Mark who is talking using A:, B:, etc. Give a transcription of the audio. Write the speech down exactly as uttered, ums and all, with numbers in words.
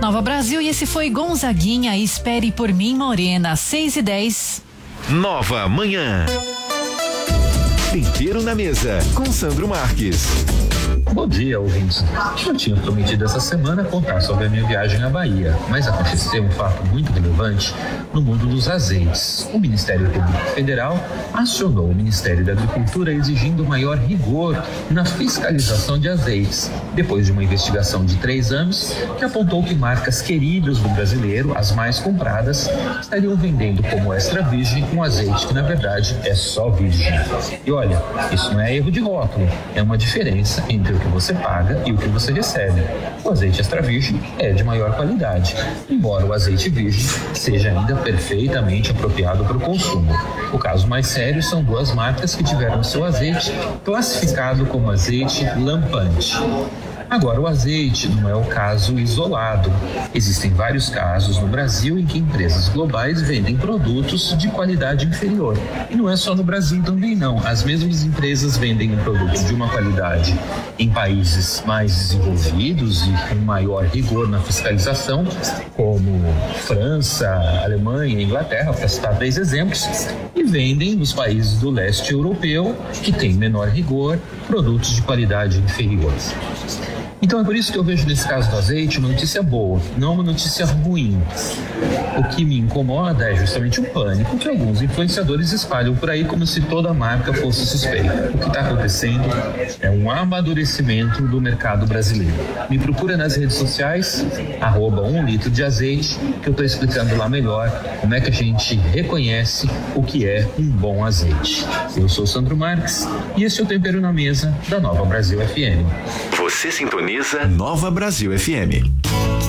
A: Nova Brasil, e esse foi Gonzaguinha, Espere por Mim, Morena, seis e dez.
B: Nova Manhã. Tempero na Mesa, com Sandro Marques.
C: Bom dia, ouvintes. Eu tinha prometido essa semana contar sobre a minha viagem à Bahia, mas aconteceu um fato muito relevante no mundo dos azeites. O Ministério Público Federal acionou o Ministério da Agricultura exigindo maior rigor na fiscalização de azeites, depois de uma investigação de três anos que apontou que marcas queridas do brasileiro, as mais compradas, estariam vendendo como extra virgem um azeite que na verdade é só virgem. E olha, isso não é erro de rótulo, é uma diferença entre o que você paga e o que você recebe. O azeite extra virgem é de maior qualidade, embora o azeite virgem seja ainda perfeitamente apropriado para o consumo. O caso mais sério são duas marcas que tiveram seu azeite classificado como azeite lampante. Agora, o azeite não é o caso isolado. Existem vários casos no Brasil em que empresas globais vendem produtos de qualidade inferior. E não é só no Brasil também não. As mesmas empresas vendem um produto de uma qualidade em países mais desenvolvidos e com maior rigor na fiscalização, como França, Alemanha e Inglaterra, para citar três exemplos, e vendem nos países do leste europeu, que tem menor rigor, produtos de qualidade inferior. Então é por isso que eu vejo nesse caso do azeite uma notícia boa, não uma notícia ruim. O que me incomoda é justamente o pânico que alguns influenciadores espalham por aí como se toda marca fosse suspeita. O que está acontecendo é um amadurecimento do mercado brasileiro. Me procura nas redes sociais, arroba um litro de azeite, que eu estou explicando lá melhor como é que a gente reconhece o que é um bom azeite. Eu sou Sandro Marques e esse é o Tempero na Mesa da Nova Brasil F M.
B: Você sintoniza Nova Brasil F M.